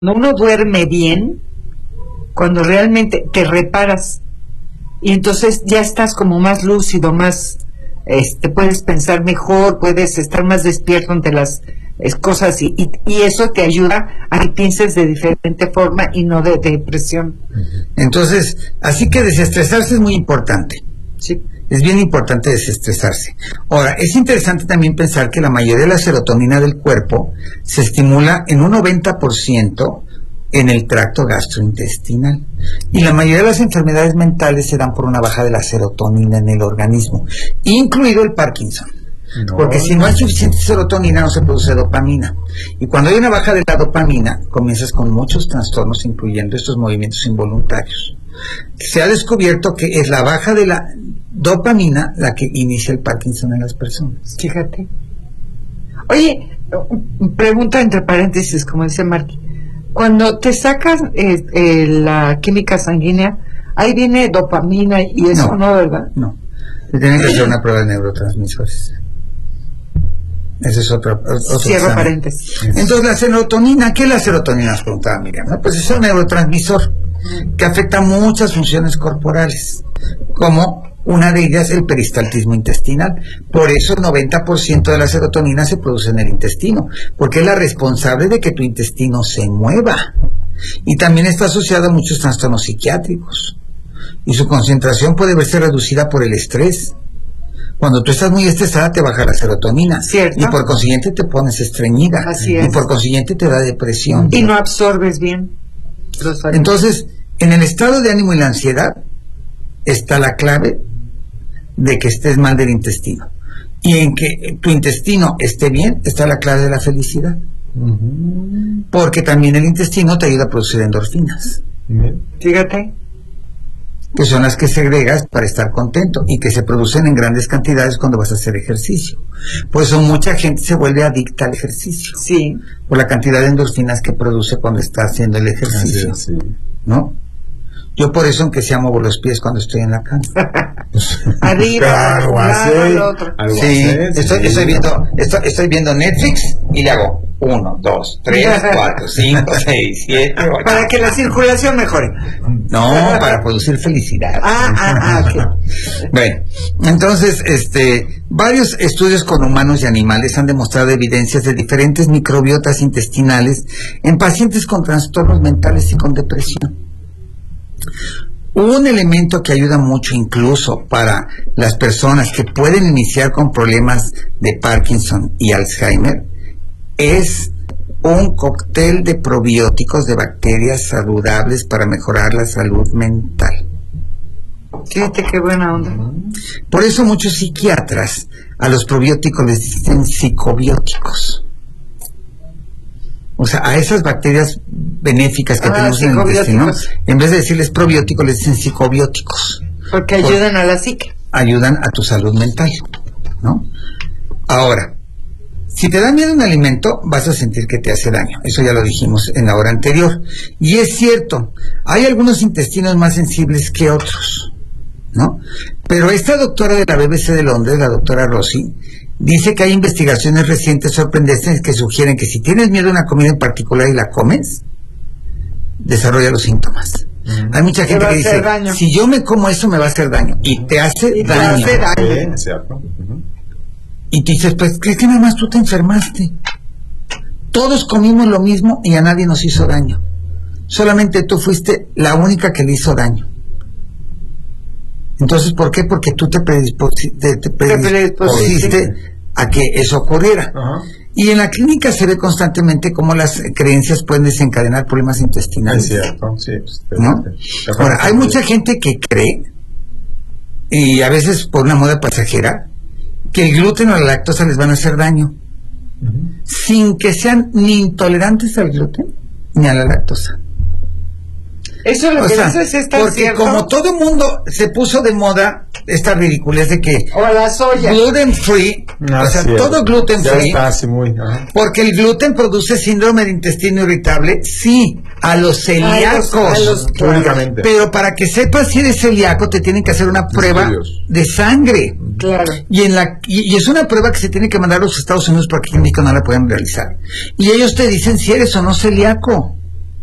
uno duerme bien, cuando realmente te reparas y entonces ya estás como más lúcido, más puedes pensar mejor, puedes estar más despierto ante las cosas y eso te ayuda a que pienses de diferente forma y no de depresión. Entonces, así que desestresarse es muy importante. Sí. Es bien importante desestresarse. Ahora, es interesante también pensar que la mayoría de la serotonina del cuerpo se estimula en un 90% en el tracto gastrointestinal. Y la mayoría de las enfermedades mentales se dan por una baja de la serotonina en el organismo, incluido el Parkinson. Porque si no hay suficiente serotonina no se produce dopamina. Y cuando hay una baja de la dopamina, comienzas con muchos trastornos, incluyendo estos movimientos involuntarios. Se ha descubierto que es la baja de la dopamina la que inicia el Parkinson en las personas. Fíjate. Oye, pregunta entre paréntesis, como dice Marky. Cuando te sacas la química sanguínea, ahí viene dopamina y eso no, ¿verdad? No. Te tienen que hacer una prueba de neurotransmisores. Ese es otro cierro examen. Paréntesis. Entonces la serotonina, ¿qué es la serotonina? Nos preguntaba Miriam. ¿No? Pues es un neurotransmisor que afecta muchas funciones corporales, como una de ellas el peristaltismo intestinal. Por eso el 90% de la serotonina se produce en el intestino, porque es la responsable de que tu intestino se mueva. Y también está asociada a muchos trastornos psiquiátricos. Y su concentración puede verse reducida por el estrés. Cuando tú estás muy estresada te baja la serotonina. ¿Cierto? Y por consiguiente te pones estreñida. Así es. Y por consiguiente te da depresión. Y no absorbes bien. Entonces, en el estado de ánimo y la ansiedad está la clave de que estés mal del intestino. Y en que tu intestino esté bien está la clave de la felicidad. Porque también el intestino te ayuda a producir endorfinas. Fíjate. Que son las que segregas para estar contento y que se producen en grandes cantidades cuando vas a hacer ejercicio. Por eso mucha gente se vuelve adicta al ejercicio. Sí. Por la cantidad de endorfinas que produce cuando está haciendo el ejercicio. Sí. ¿No? Yo por eso, aunque sea, muevo los pies cuando estoy en la cama. Arriba, algo así. Estoy viendo Netflix y le hago 1, 2, 3, 4, 5, 6, 7, 8. Para que la circulación mejore. No, para producir felicidad. Okay. Bueno, entonces, varios estudios con humanos y animales han demostrado evidencias de diferentes microbiotas intestinales en pacientes con trastornos mentales y con depresión. Un elemento que ayuda mucho incluso para las personas que pueden iniciar con problemas de Parkinson y Alzheimer es un cóctel de probióticos de bacterias saludables para mejorar la salud mental. Fíjate qué buena onda. Por eso muchos psiquiatras a los probióticos les dicen psicobióticos. O sea, a esas bacterias benéficas que tenemos en el intestino, en vez de decirles probióticos, les dicen psicobióticos. Porque ayudan a la psique. Ayudan a tu salud mental, ¿no? Ahora, si te da miedo un alimento, vas a sentir que te hace daño. Eso ya lo dijimos en la hora anterior. Y es cierto, hay algunos intestinos más sensibles que otros, ¿no? Pero esta doctora de la BBC de Londres, la doctora Rossi, dice que hay investigaciones recientes sorprendentes que sugieren que si tienes miedo a una comida en particular y la comes, desarrolla los síntomas. Hay mucha gente que dice, si yo me como eso me va a hacer daño. Y te hace daño. Y tú dices, pues, ¿crees que nada más tú te enfermaste? Todos comimos lo mismo y a nadie nos hizo daño. Solamente tú fuiste la única que le hizo daño. Entonces, ¿por qué? Porque tú te predispusiste a que eso ocurriera. Y en la clínica se ve constantemente cómo las creencias pueden desencadenar problemas intestinales. Es cierto, sí. ¿No? Ahora, hay mucha gente que cree, y a veces por una moda pasajera, que el gluten o la lactosa les van a hacer daño, sin que sean ni intolerantes al gluten ni a la lactosa. Eso es lo que dices, está porque cierto. Como todo el mundo se puso de moda esta ridiculez de que o la soya gluten free, todo gluten free, está así muy, porque el gluten produce síndrome de intestino irritable, sí, a los celíacos, únicamente. Pero para que sepas si eres celíaco te tienen que hacer una prueba de sangre. Claro. Y es una prueba que se tiene que mandar a los Estados Unidos porque aquí en México no la pueden realizar. Y ellos te dicen si eres o no celíaco.